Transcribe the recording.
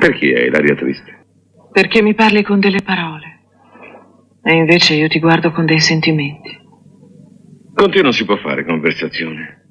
Perché hai l'aria triste? Perché mi parli con delle parole. E invece io ti guardo con dei sentimenti. Con te non si può fare conversazione.